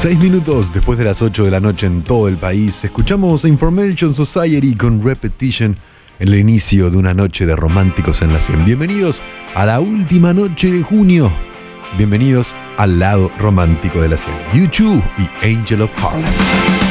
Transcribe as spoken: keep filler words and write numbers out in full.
Seis minutos después de las ocho de la noche en todo el país, escuchamos a Information Society con Repetition, el inicio de una noche de románticos en la cien. Bienvenidos a la última noche de junio. Bienvenidos al lado romántico de la cien. U dos y Angel of Harlem.